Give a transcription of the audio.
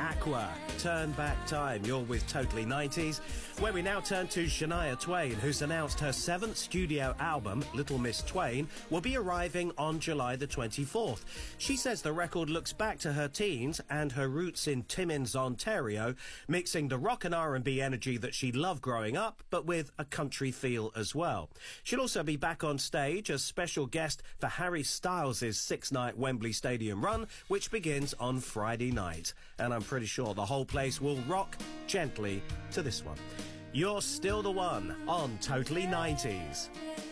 Aqua, Turn Back Time. You're with Totally 90s, where we now turn to Shania Twain, who's announced her 7th studio album, Little Miss Twain, will be arriving on July the 24th. She says the record looks back to her teens and her roots in Timmins, Ontario, mixing the rock and R&B energy that she loved growing up, but with a country feel as well. She'll also be back on stage as special guest for Harry Styles' 6-night Wembley Stadium run, which begins on Friday night. And I'm pretty sure the whole place will rock gently to this one. You're Still the One on Totally 90s.